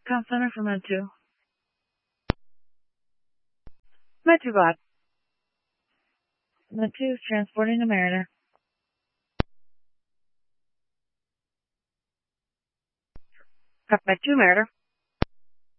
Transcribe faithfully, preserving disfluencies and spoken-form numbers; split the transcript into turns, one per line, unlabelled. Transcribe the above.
Call center for Med two. Med two bot. Med two is transporting a Mariner. Med two Mariner.